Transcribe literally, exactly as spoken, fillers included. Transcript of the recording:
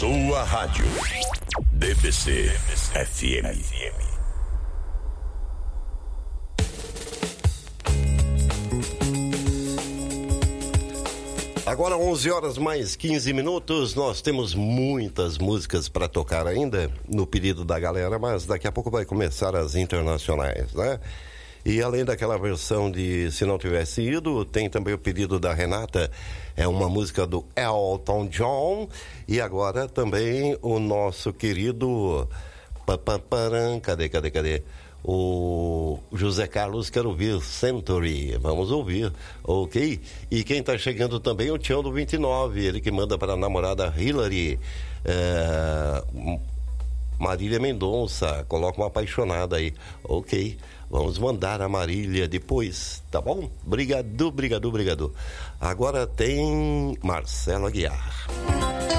sua rádio. D B C F M. Agora onze horas mais quinze minutos, nós temos muitas músicas para tocar ainda no pedido da galera, mas daqui a pouco vai começar as internacionais, né? E além daquela versão de Se Não Tivesse Ido, tem também o pedido da Renata, é uma música do Elton John, e agora também o nosso querido papaparam, cadê, cadê, cadê? O José Carlos quer ouvir Century, vamos ouvir, ok? E quem tá chegando também é o Tião do vinte e nove, ele que manda para a namorada Hillary, é, Marília Mendonça, coloca uma apaixonada aí, ok? Vamos mandar a Marília depois, tá bom? Obrigado, obrigado, obrigado. Agora tem Marcelo Aguiar.